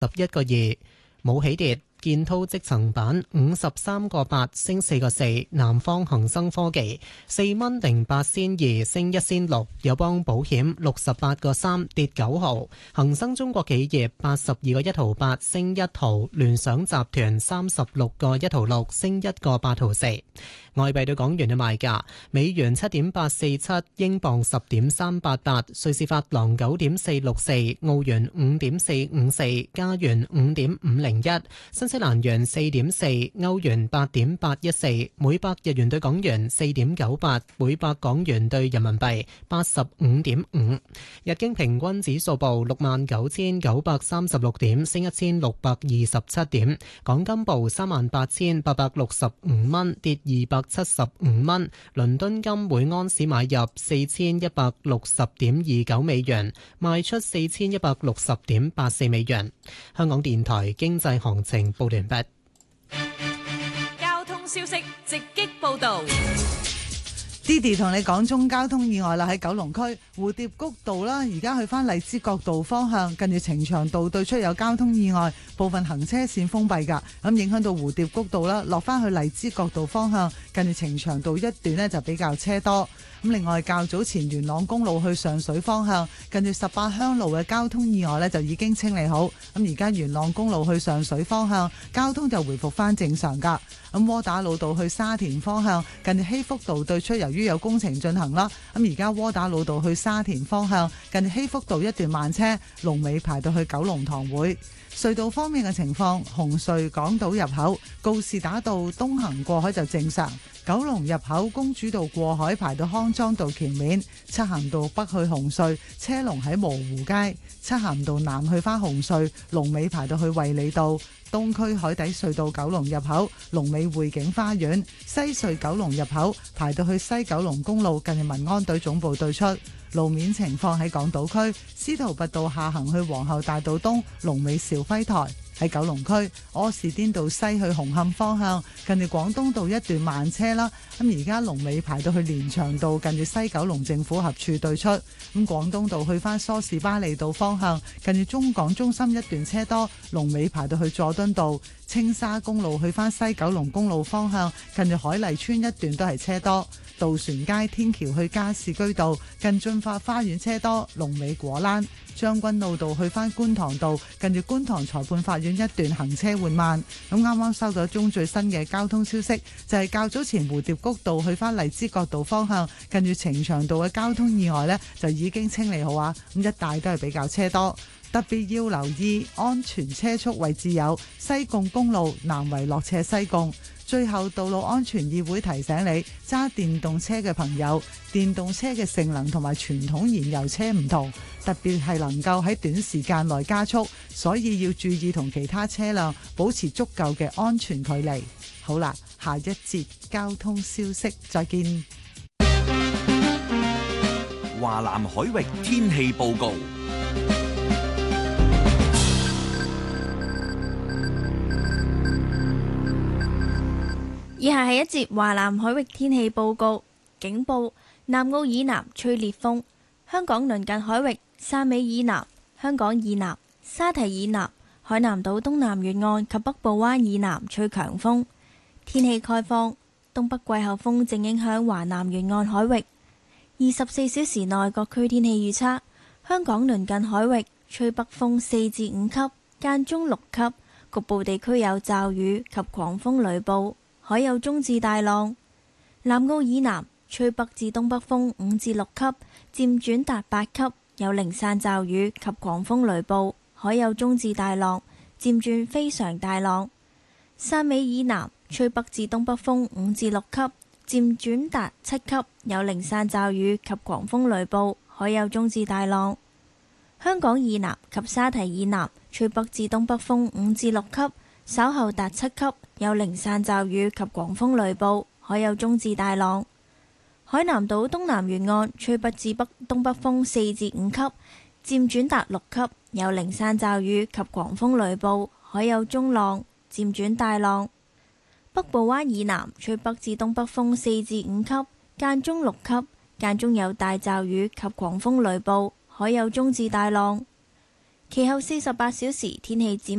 11個2，冇起跌。建滔積層板53個8升4個4，南方恒生科技4蚊零8仙2升1仙6，友邦保險68個3跌9毫，恒生中國企業82個1毫8升1毫，聯想集團36個1毫6升1個8毫4。外幣對港元嘅賣價：美元7.847，英鎊10.388，瑞士法郎9.464，澳元5.454，加元5.501，新西蘭元4.4，歐元8.814，每百日元對港元4.98，每百港元對人民幣85.5。日經平均指數報69,936點，升1627點。港金報38,865蚊，跌275蚊。倫敦金每安士買入4160.29美元，賣出4160.84美元。香港電台經濟行情報完畢。 交通消息直擊報道。 Didi 同你講中交通意外啦，喺九龍區蝴蝶谷道啦，而家去翻荔枝角道方向，近住呈祥道對出有交通意外，部分行車線封閉噶，咁影響到蝴蝶谷道啦，落翻去荔枝角道方向，近住呈祥道一段呢就比較車多。咁另外較早前元朗公路去上水方向，近住18鄉路嘅交通意外呢就已經清理好，咁而家元朗公路去上水方向交通就回復翻正常噶。咁窩打老道去沙田方向，近住禧福道對出由於有工程進行啦，咁而家窩打老道去沙田方向近住禧福道一段慢車，龍尾排到去九龍塘會。隧道方面嘅情況，紅隧港島入口告士打道東行過海就正常，九龍入口公主道過海排到康莊道橋面，漆咸道北去紅隧車龍喺蕪湖街，漆咸道南去返紅隧龍尾排到去衛理道，東區海底隧道九龍入口龍尾匯景花園，西隧九龍入口排到去西九龍公路近住民安隊總部對出。路面情況喺港島區司徒拔道下行去皇后大道東龍尾兆輝台，喺九龍區柯士甸道西去紅磡方向近住廣東道一段慢車啦，咁而家龍尾排到去連翔道近住西九龍政府合署對出，咁廣東道去翻梳士巴利道方向近住中港中心一段車多，龍尾排到去佐敦道，青沙公路去翻西九龍公路方向近住海麗村一段都係車多，渡船街天橋去加士居道近駿發花園車多，龍尾果欄，將軍澳道去翻觀塘道近住觀塘裁判法院一段行車緩慢。咁啱啱收到中最新嘅交通消息，就係較早前蝴蝶谷道去翻荔枝角道方向近住呈祥道嘅交通意外呢，就已經清理好啊，咁一帶都係比較車多。特別要留意安全車速位置有西貢公路南圍落斜西貢。最後，道路安全議會提醒你，揸電動車嘅朋友，電動車嘅性能同埋傳統燃油車唔同，特別係能夠喺短時間內加速，所以要注意同其他車輛保持足夠嘅安全距離。好啦，下一節交通消息，再見。 華南海域天氣報告。 以下係一節華南海域天氣報告。警報：南澳以南吹烈風，香港鄰近海域、汕尾以南、香港以南、沙堤以南、海南島東南沿岸及北部灣以南吹強風。天氣概況：東北季候風正影響華南沿岸海域。24小時內各區天氣預測：香港鄰近海域吹北風4至5級，間中6級，局部地區有驟雨及狂風雷暴。海有中至大浪。南澳以南吹北至東北風5至6級，漸轉達8級，有零散驟雨及狂風雷暴。海有中至大浪，漸轉非常大浪。汕尾以南吹北至東北風5至6級，漸轉達7級，有零散驟雨及狂風雷暴。海有中至大浪。香港以南及沙堤以南吹北至東北風5至6級，稍後達7級，有零散驟雨及狂風雷暴，海有中至大浪。海南島東南沿岸吹北至東北風4至5級，漸轉達6級，有零散驟雨及狂風雷暴，海有中浪，漸轉大浪。北部灣以南吹北至東北風4至5級，間中6級，間中有大驟雨及狂風雷暴，海有中至大浪。 其後48小時天氣展